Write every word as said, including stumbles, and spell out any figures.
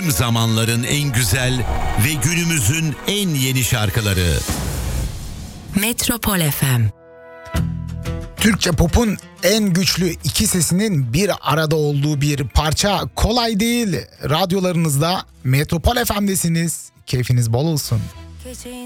Tüm zamanların en güzel ve günümüzün en yeni şarkıları. Metropol F M. Türkçe pop'un en güçlü iki sesinin bir arada olduğu bir parça kolay değil. Radyolarınızda Metropol F M'desiniz. Keyfiniz bol olsun.